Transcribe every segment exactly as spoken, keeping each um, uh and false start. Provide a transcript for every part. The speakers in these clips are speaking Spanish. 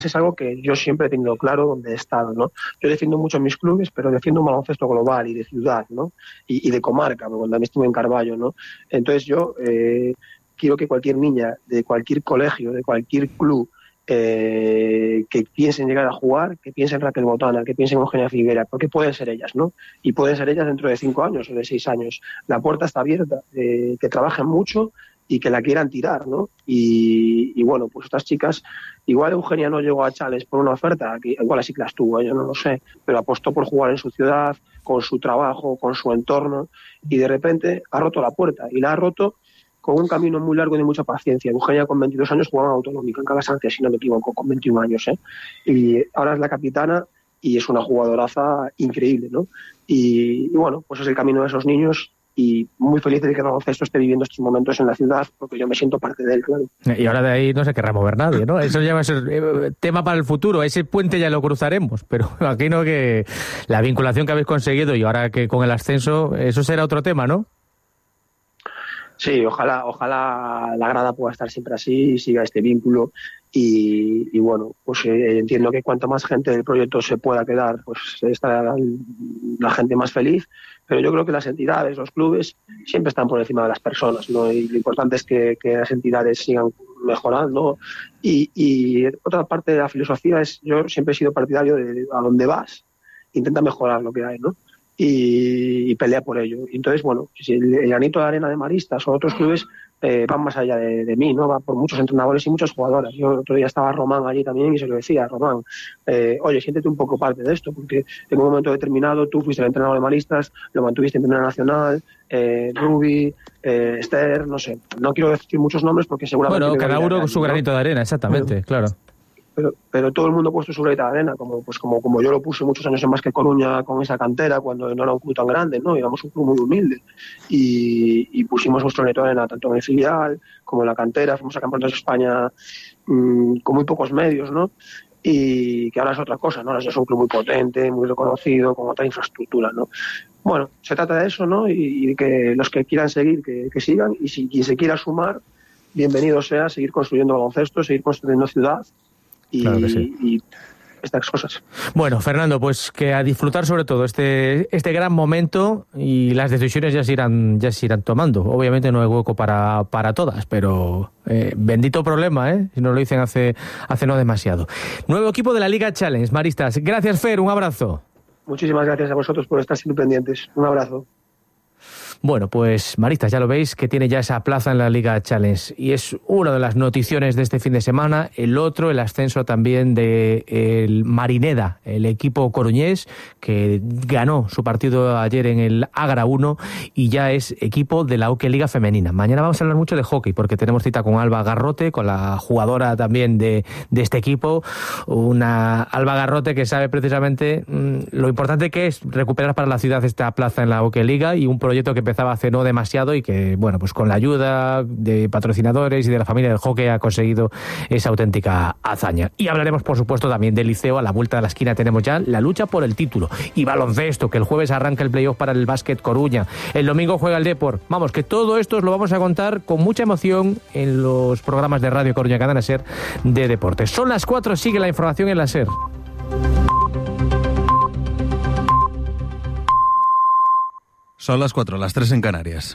es algo que yo siempre he tenido claro donde he estado, ¿no? Yo defiendo mucho mis clubes, pero defiendo un baloncesto global y de ciudad, ¿no? Y, y de comarca, porque cuando también estuve en Carballo, ¿no? Entonces yo eh, quiero que cualquier niña de cualquier colegio, de cualquier club, eh, que piensen llegar a jugar, que piensen en Raquel Botana, que piensen en Eugenia Figuera, porque pueden ser ellas, ¿no? Y pueden ser ellas dentro de cinco años o de seis años. La puerta está abierta, eh, que trabajen mucho y que la quieran tirar, ¿no? Y, y bueno, pues estas chicas, igual Eugenia no llegó a Chales por una oferta, que igual así que las tuvo, yo no lo sé, pero apostó por jugar en su ciudad, con su trabajo, con su entorno, y de repente ha roto la puerta, y la ha roto con un camino muy largo y de mucha paciencia. Eugenia con veintidós años jugaba en Autonómica, en Calasanz, si no me equivoco, con veintiún años, ¿eh? Y ahora es la capitana y es una jugadoraza increíble, ¿no? Y, y bueno, pues es el camino de esos niños, y muy feliz de que el baloncesto esté viviendo estos momentos en la ciudad, porque yo me siento parte de él, claro. Y ahora de ahí no se querrá mover nadie, ¿no? Eso ya va a ser eh, tema para el futuro. Ese puente ya lo cruzaremos, pero aquí no, que la vinculación que habéis conseguido y ahora que con el ascenso, eso será otro tema, ¿no? Sí, ojalá, ojalá la grada pueda estar siempre así y siga este vínculo. Y, y bueno, pues eh, entiendo que cuanto más gente del proyecto se pueda quedar, pues estará la, la gente más feliz. Pero yo creo que las entidades, los clubes, siempre están por encima de las personas, ¿no? Y lo importante es que, que las entidades sigan mejorando. Y, y otra parte de la filosofía es, yo siempre he sido partidario de a dónde vas, intenta mejorar lo que hay, ¿no? Y, y pelea por ello. Y entonces, bueno, si el, el granito de arena de Maristas o otros clubes eh, van más allá de, de mí, ¿no? Va por muchos entrenadores y muchas jugadoras. Yo otro día estaba Román allí también y se lo decía, Román, eh, oye, siéntete un poco parte de esto, porque en un momento determinado tú fuiste el entrenador de Maristas, lo mantuviste en Primera Nacional, eh, Rubi, eh, Esther, no sé, no quiero decir muchos nombres porque seguramente... Bueno, cada uno con su granito, ¿no?, de arena, exactamente, pero, claro. Pero, pero todo el mundo ha puesto su granito de arena, como, pues como, como yo lo puse muchos años en Básquet Coruña con esa cantera, cuando no era un club tan grande, ¿no? Éramos un club muy humilde. Y, y pusimos nuestro granito de arena tanto en el filial como en la cantera, fuimos a campeonatos de España mmm, con muy pocos medios, ¿no? Y que ahora es otra cosa, ¿no? Ahora es un club muy potente, muy reconocido, con otra infraestructura, ¿no? Bueno, se trata de eso, ¿no? Y, y que los que quieran seguir, que, que sigan, y si quien se quiera sumar, bienvenido sea seguir construyendo baloncesto, seguir construyendo ciudad. Y, claro que sí. y estas cosas. Bueno, Fernando, pues que a disfrutar sobre todo este este gran momento, y las decisiones ya se irán ya se irán tomando. Obviamente no hay hueco para, para todas, pero eh, bendito problema, ¿eh? Si nos lo dicen hace, hace no demasiado. Nuevo equipo de la Liga Challenge, Maristas. Gracias, Fer, un abrazo. Muchísimas gracias a vosotros por estar siempre pendientes. Un abrazo. Bueno, pues Maristas, ya lo veis, que tiene ya esa plaza en la Liga Challenge, y es una de las noticiones de este fin de semana. El otro, el ascenso también de el Marineda, el equipo coruñés, que ganó su partido ayer en el Agra uno y ya es equipo de la Hockey Liga femenina. Mañana vamos a hablar mucho de hockey, porque tenemos cita con Alba Garrote, con la jugadora también de, de este equipo, una Alba Garrote que sabe precisamente mmm, lo importante que es recuperar para la ciudad esta plaza en la Hockey Liga, y un proyecto que empezaba hace no demasiado y que, bueno, pues con la ayuda de patrocinadores y de la familia del hockey ha conseguido esa auténtica hazaña. Y hablaremos, por supuesto, también del Liceo. A la vuelta de la esquina tenemos ya la lucha por el título. Y baloncesto, que el jueves arranca el playoff para el Básquet Coruña. El domingo juega el Depor. Vamos, que todo esto os lo vamos a contar con mucha emoción en los programas de Radio Coruña Cadena Ser de deportes. Son las cuatro, sigue la información en la Ser. Son las cuatro, las tres en Canarias.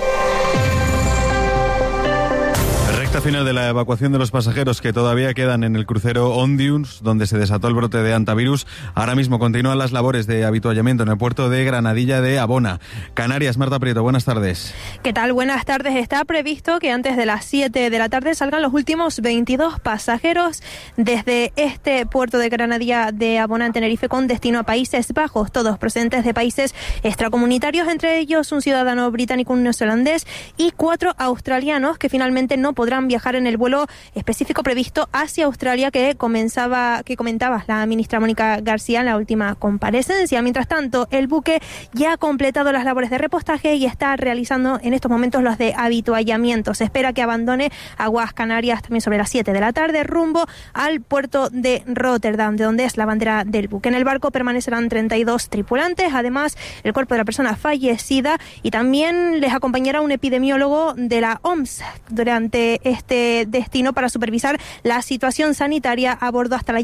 Final de la evacuación de los pasajeros que todavía quedan en el crucero Ondius, donde se desató el brote de hantavirus. Ahora mismo continúan las labores de habituallamiento en el puerto de Granadilla de Abona. Canarias, Marta Prieto, buenas tardes. ¿Qué tal? Buenas tardes. Está previsto que antes de las siete de la tarde salgan los últimos veintidós pasajeros desde este puerto de Granadilla de Abona en Tenerife con destino a Países Bajos, todos procedentes de países extracomunitarios, entre ellos un ciudadano británico, un neozelandés y cuatro australianos que finalmente no podrán viajar viajar en el vuelo específico previsto hacia Australia que comenzaba, que comentaba la ministra Mónica García en la última comparecencia. Mientras tanto, el buque ya ha completado las labores de repostaje y está realizando en estos momentos los de habituallamiento. Se espera que abandone aguas Canarias también sobre las siete de la tarde rumbo al puerto de Rotterdam, de donde es la bandera del buque. En el barco permanecerán treinta y dos tripulantes, además el cuerpo de la persona fallecida, y también les acompañará un epidemiólogo de la O M S durante este este destino para supervisar la situación sanitaria a bordo hasta la